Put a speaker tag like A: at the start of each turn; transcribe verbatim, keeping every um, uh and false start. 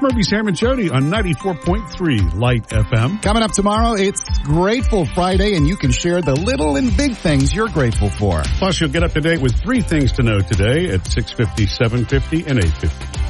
A: Murphy, Sam, and Jody on ninety-four point three Light F M.
B: Coming up tomorrow, it's Grateful Friday, and you can share the little and big things you're grateful for.
A: Plus, you'll get up to date with three things to know today at six fifty, seven fifty, and eight fifty.